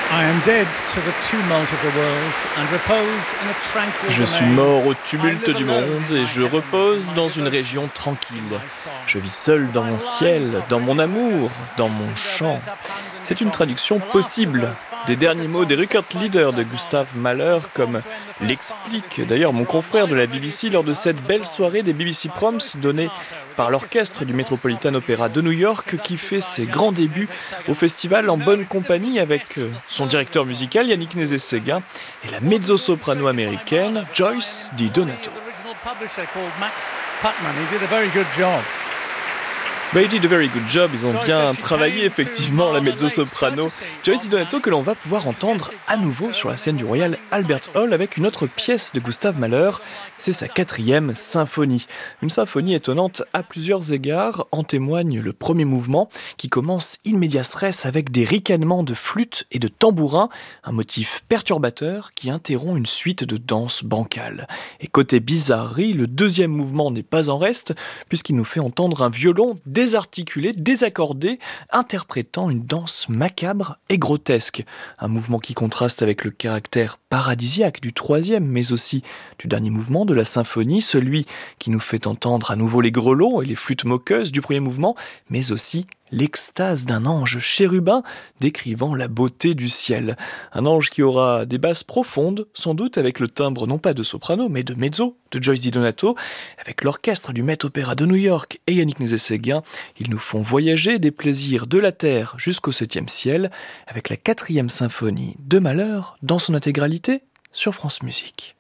Je suis mort au tumulte du monde et je repose dans une région tranquille. Je vis seul dans mon ciel, dans mon amour, dans mon chant. C'est une traduction possible des derniers mots des Record Leaders de Gustav Mahler, comme l'explique d'ailleurs mon confrère de la BBC lors de cette belle soirée des BBC Proms donnée par l'orchestre du Metropolitan Opera de New York qui fait ses grands débuts au festival en bonne compagnie avec son directeur musical Yannick Nézet-Séguin et la mezzo-soprano américaine Joyce DiDonato. They did a very good job, ils ont bien travaillé effectivement la mezzo-soprano Joyce DiDonato que l'on va pouvoir entendre à nouveau sur la scène du Royal Albert Hall avec une autre pièce de Gustav Mahler, c'est sa 4e symphonie. Une symphonie étonnante à plusieurs égards, en témoigne le premier mouvement qui commence in medias res avec des ricanements de flûte et de tambourin, un motif perturbateur qui interrompt une suite de danses bancales. Et côté bizarrerie, le deuxième mouvement n'est pas en reste puisqu'il nous fait entendre un violon désarticulé, désaccordé, interprétant une danse macabre et grotesque. Un mouvement qui contraste avec le caractère paradisiaque du 3e, mais aussi du dernier mouvement de la symphonie, celui qui nous fait entendre à nouveau les grelons et les flûtes moqueuses du premier mouvement, mais aussi l'extase d'un ange chérubin décrivant la beauté du ciel. Un ange qui aura des basses profondes, sans doute avec le timbre non pas de soprano, mais de mezzo, de Joyce DiDonato. Avec l'orchestre du Met Opera de New York et Yannick Nézet-Séguin, ils nous font voyager des plaisirs de la terre jusqu'au 7e ciel, avec la 4e symphonie de Mahler dans son intégralité sur France Musique.